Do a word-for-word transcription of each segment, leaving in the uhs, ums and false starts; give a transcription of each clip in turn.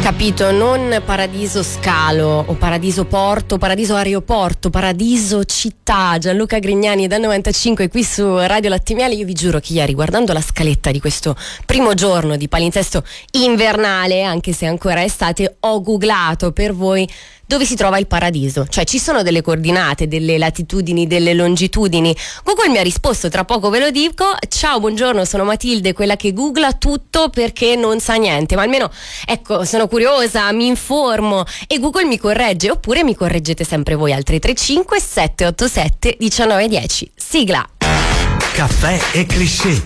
Capito, non Paradiso Scalo o Paradiso Porto, Paradiso Aeroporto, Paradiso Città. Gianluca Grignani da novantacinque qui su Radio Latte Miele. Io vi giuro che ieri, guardando la scaletta di questo primo giorno di palinsesto invernale, anche se ancora è estate, ho googlato per voi dove si trova il paradiso. Cioè ci sono delle coordinate, delle latitudini, delle longitudini. Google mi ha risposto, tra poco ve lo dico. Ciao, buongiorno, sono Matilde, quella che googla tutto perché non sa niente, ma almeno, ecco, sono curiosa, mi informo e Google mi corregge, oppure mi correggete sempre voi al tre tre cinque sette otto sette uno nove uno zero. Sigla. Caffè e cliché.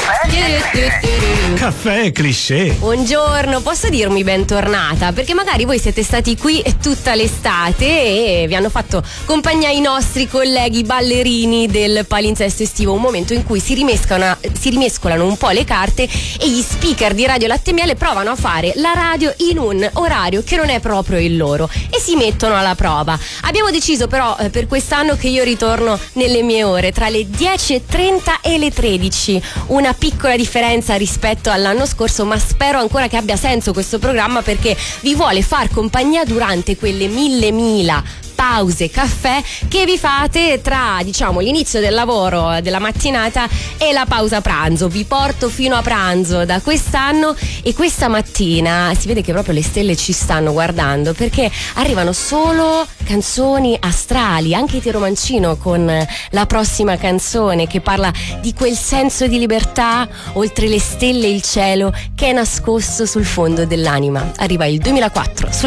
Caffè e cliché. Buongiorno, posso dirmi bentornata? Perché magari voi siete stati qui tutta l'estate e vi hanno fatto compagnia i nostri colleghi ballerini del palinsesto estivo, un momento in cui si rimescolano, si rimescolano un po' le carte e gli speaker di Radio Latte Miele provano a fare la radio in un orario che non è proprio il loro e si mettono alla prova. Abbiamo deciso però eh, per quest'anno che io ritorno nelle mie ore tra le dieci e trenta e le tredici, una piccola differenza rispetto all'anno scorso, ma spero ancora che abbia senso questo programma perché vi vuole far compagnia durante quelle mille mila pause caffè che vi fate tra, diciamo, l'inizio del lavoro della mattinata e la pausa pranzo. Vi porto fino a pranzo da quest'anno e questa mattina si vede che proprio le stelle ci stanno guardando perché arrivano solo canzoni astrali, anche Tiro Mancino con la prossima canzone che parla di quel senso di libertà oltre le stelle e il cielo che è nascosto sul fondo dell'anima. Arriva il duemilaquattro sulla